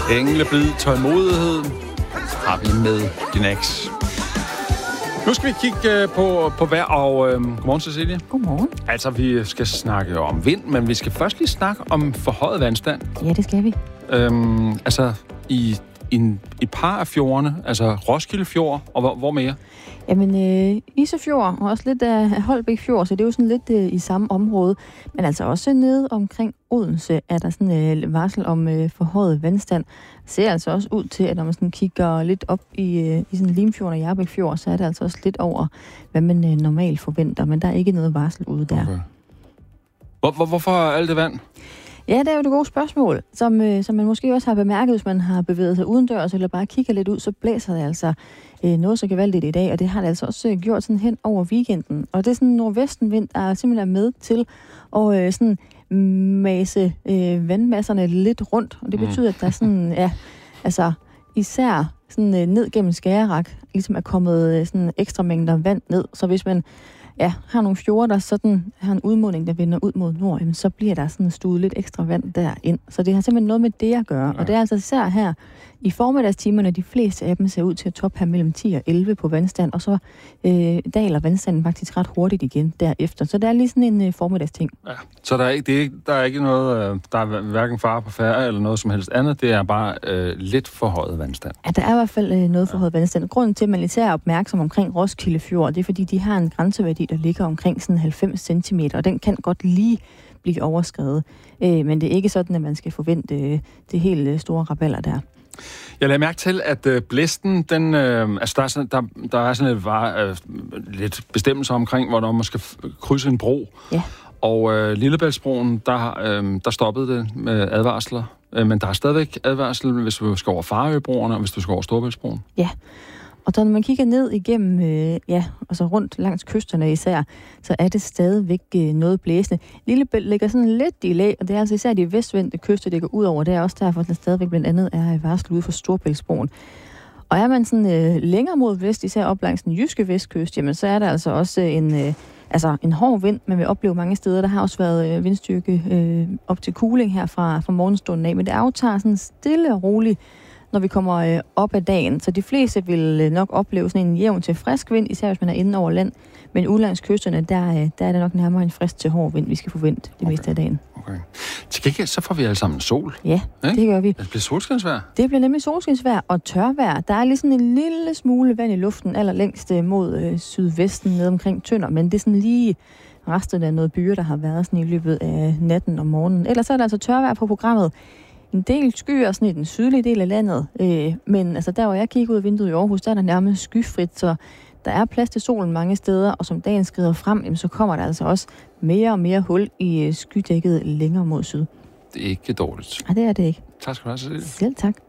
Engleblid tålmodighed har vi med Dinax. Nu skal vi kigge på vejr, og godmorgen, Cecilie. Godmorgen. Altså, vi skal snakke om vind, men vi skal først lige snakke om forhøjet vandstand. Ja, det skal vi. I et par af fjordene, altså Roskilde Fjord, og hvor mere? Jamen, Isefjord og også lidt af Holbæk Fjord, så det er jo sådan lidt i samme område. Men altså også nede omkring Odense er der sådan varsel om forhøjet vandstand. Det ser altså også ud til, at når man sådan kigger lidt op i sådan Limfjorden og Hjarbæk Fjord, så er det altså også lidt over, hvad man normalt forventer. Men der er ikke noget varsel ude der. Okay. Hvorfor alt det vand? Ja, det er jo det gode spørgsmål, som man måske også har bemærket, hvis man har bevæget sig udendørs, eller bare kigger lidt ud, så blæser det altså noget så gevaldigt i dag, og det har det altså også gjort sådan hen over weekenden. Og det er sådan en nordvestenvind, der simpelthen er med til at sådan mase vandmasserne lidt rundt, og det betyder, at der sådan, især sådan ned gennem Skagerrak, ligesom er kommet sådan ekstra mængder vand ned, så hvis man har nogle fjorde, der sådan har en udmunding, der vender ud mod nord, jamen, så bliver der sådan stuet lidt ekstra vand derind. Så det har simpelthen noget med det at gøre. Ja. Og det er altså især her i formiddagstimerne, de fleste af dem ser ud til at toppe her mellem 10 og 11 på vandstand, og så daler vandstanden faktisk ret hurtigt igen derefter. Så det er lige sådan en formiddagsting. Ja. Så der er ikke noget, der er hverken fare på færre eller noget som helst andet, det er bare lidt forhøjet vandstand. Ja, der er i hvert fald noget forhøjet vandstand. Grunden til, at man især er opmærksom omkring Roskilde Fjord, det er, fordi de har en grænseværdi, der ligger omkring sådan 90 cm, og den kan godt lige blive overskredet. Men det er ikke sådan, at man skal forvente det helt store rabalder der. Jeg lagde mærke til, at blæsten, den, der er sådan lidt bestemmelser omkring, hvornår man skal krydse en bro. Ja. Og Lillebæltsbroen, der stoppede det med advarsler. Men der er stadigvæk advarsel, hvis du skal over Farøbroerne, og hvis du skal over Storebæltsbroen. Ja. Og når man kigger ned igennem, altså rundt langs kysterne især, så er det stadigvæk noget blæsende. Lillebælt ligger sådan lidt i lag, og det er altså især de vestvendte kyster, der går ud over. Det er også derfor, at der stadigvæk blandt andet er varsel ude for Storebæltsbroen. Og er man sådan længere mod vest, især op langs den jyske vestkyst, jamen så er der altså også en hård vind, man vil opleve mange steder. Der har også været vindstyrke op til Kuling her fra morgenstunden af, men det aftager sådan stille og roligt, når vi kommer op ad dagen. Så de fleste vil nok opleve sådan en jævn til frisk vind, især hvis man er inde over land. Men udlands kysterne, der er det nok nærmere en frisk til hård vind, vi skal forvente det meste af dagen. Okay. Til gengæld, så får vi alle sammen sol. Ja, det gør vi. Det bliver solskinsvejr. Det bliver nemlig solskinsvejr og tørvejr. Der er lige sådan en lille smule vand i luften, allerlængst mod sydvesten, ned omkring Tønder. Men det er sådan lige resten af noget byer, der har været sådan i løbet af natten og morgenen. Ellers er der altså tørvejr på programmet. En del skyer sådan i den sydlige del af landet, men altså der, hvor jeg kigger ud af vinduet i Aarhus, der er der nærmest skyfrit, så der er plads til solen mange steder, og som dagen skrider frem, jamen, så kommer der altså også mere og mere hul i skydækket længere mod syd. Det er ikke dårligt. Nej, det er det ikke. Tak skal du have, Cecilie. Selv tak.